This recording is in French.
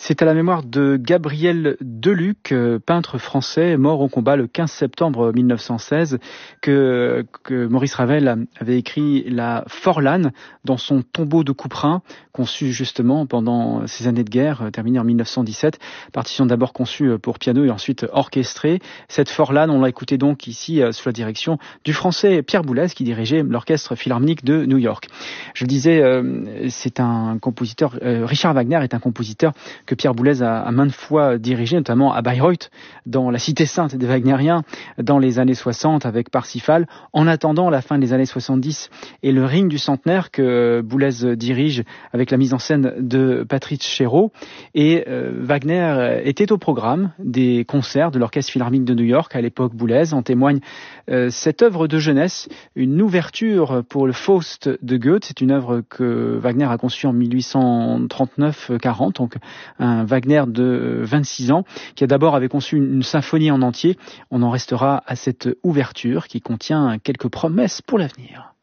C'est à la mémoire de Gabriel Deluc, peintre français, mort au combat le 15 septembre 1916, que Maurice Ravel avait écrit la Forlane dans son tombeau de Couperin, conçu justement pendant ces années de guerre, terminée en 1917. Partition d'abord conçue pour piano et ensuite orchestrée. Cette Forlane, on l'a écoutée donc ici sous la direction du français Pierre Boulez, qui dirigeait l'orchestre philharmonique de New York. Je le disais, c'est un compositeur, Richard Wagner est un compositeur que Pierre Boulez a maintes fois dirigé, notamment à Bayreuth, dans la cité sainte des Wagnériens, dans les années 60 avec Parsifal. En attendant la fin des années 70 et le Ring du centenaire que Boulez dirige avec la mise en scène de Patrice Chéreau. Et Wagner était au programme des concerts de l'Orchestre Philharmonique de New York à l'époque Boulez. En témoigne cette œuvre de jeunesse, une ouverture pour le Faust de Goethe. C'est une œuvre que Wagner a conçue en 1839-40, donc un Wagner de 26 ans, qui avait conçu une symphonie en entier. On en restera à cette ouverture qui contient quelques promesses pour l'avenir.